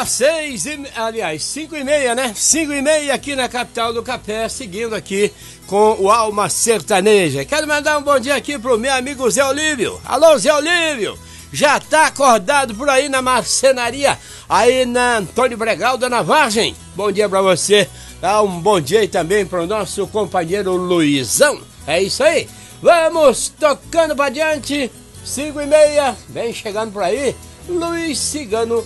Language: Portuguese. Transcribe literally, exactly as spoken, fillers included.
seis e, aliás, cinco e meia, né? Cinco e meia aqui na capital do Café, seguindo aqui com o Alma Sertaneja. Quero mandar um bom dia aqui pro meu amigo Zé Olívio. Alô, Zé Olívio! Já tá acordado por aí na marcenaria, aí na Antônio Bregalda, na Vargem. Bom dia pra você. Dá um bom dia aí também pro nosso companheiro Luizão. É isso aí. Vamos tocando pra diante. Cinco e meia, vem chegando por aí, Luiz Cigano